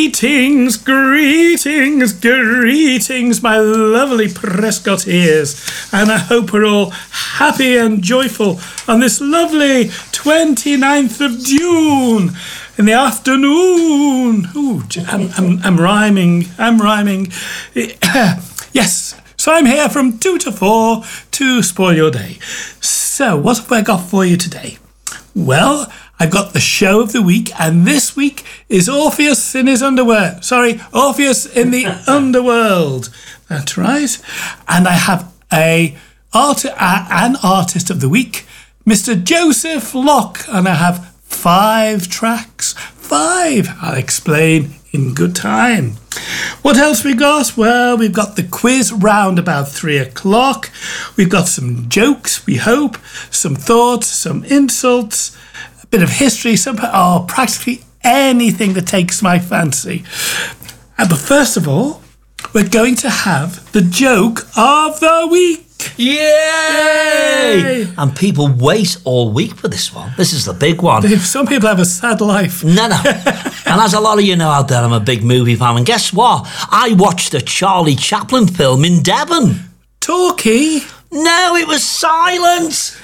Greetings, greetings, greetings, my lovely Prescott ears. And I hope we're all happy and joyful on this lovely 29th of June in the afternoon. Ooh, I'm rhyming. Yes, so I'm here from 2 to 4 to spoil your day. So, what have I got for you today? Well, I've got the show of the week, and this week is Orpheus in his underwear. Sorry, Orpheus in the underworld. That's right. And I have an artist of the week, Mr. Joseph Locke, and I have 5 tracks. 5. I'll explain in good time. What else we got? Well, we've got the quiz round about 3 o'clock. We've got some jokes, we hope, some thoughts, some insults, a bit of history, practically anything that takes my fancy. But first of all, we're going to have the joke of the week. Yay! And people wait all week for this one. This is the big one. Some people have a sad life. No. And as a lot of you know out there, I'm a big movie fan. And guess what? I watched a Charlie Chaplin film in Devon. Talkie? No, it was silent.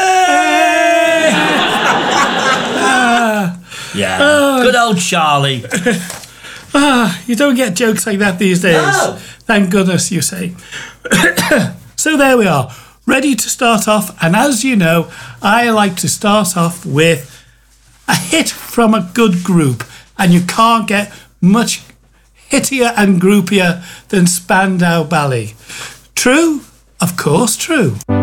Yeah. Good old Charlie. You don't get jokes like that these days. No. Thank goodness, you say. So there we are, ready to start off. And as you know, I like to start off with a hit from a good group. And you can't get much hittier and groupier than Spandau Ballet. True? Of course, true.